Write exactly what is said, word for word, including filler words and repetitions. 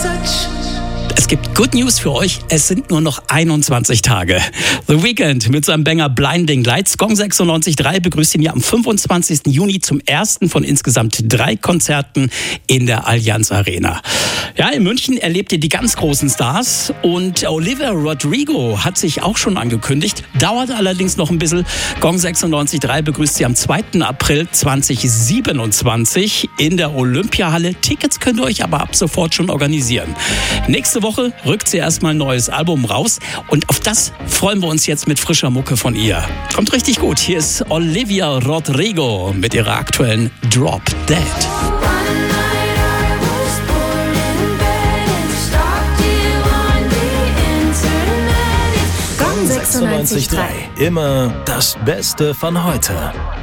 Es gibt Good News für euch, es sind nur noch einundzwanzig Tage. The Weeknd mit seinem Banger Blinding Lights. Gong sechsundneunzig Komma drei begrüßt ihn ja am fünfundzwanzigsten Juni zum ersten von insgesamt drei Konzerten in der Allianz Arena. Ja, in München erlebt ihr die ganz großen Stars und Olivia Rodrigo hat sich auch schon angekündigt. Dauert allerdings noch ein bisschen. Gong sechsundneunzig Komma drei begrüßt sie am zweiten April zweitausendsiebenundzwanzig in der Olympiahalle. Tickets könnt ihr euch aber ab sofort schon organisieren. Nächste Woche rückt sie erstmal ein neues Album raus und auf das freuen wir uns jetzt mit frischer Mucke von ihr. Kommt richtig gut. Hier ist Olivia Rodrigo mit ihrer aktuellen Drop Dead. Gong sechsundneunzig Komma drei. Immer das Beste von heute.